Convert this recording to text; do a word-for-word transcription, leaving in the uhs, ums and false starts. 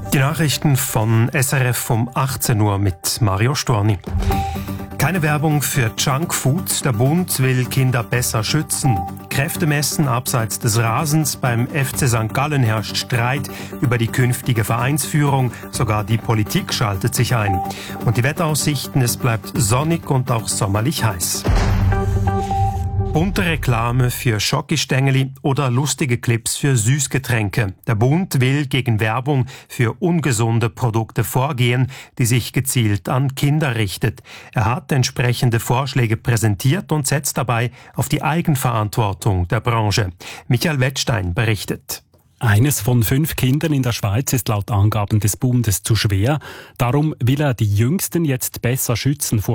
Die Nachrichten von S R F um achtzehn Uhr mit Mario Storni. Keine Werbung für Junkfood. Der Bund will Kinder besser schützen. Kräftemessen abseits des Rasens. Beim F C Sankt Gallen herrscht Streit über die künftige Vereinsführung. Sogar die Politik schaltet sich ein. Und die Wetteraussichten, es bleibt sonnig und auch sommerlich heiß. Bunte Reklame für Schokistängeli oder lustige Clips für Süßgetränke. Der Bund will gegen Werbung für ungesunde Produkte vorgehen, die sich gezielt an Kinder richtet. Er hat entsprechende Vorschläge präsentiert und setzt dabei auf die Eigenverantwortung der Branche. Michael Wettstein berichtet. Eines von fünf Kindern in der Schweiz ist laut Angaben des Bundes zu schwer. Darum will er die Jüngsten jetzt besser schützen vor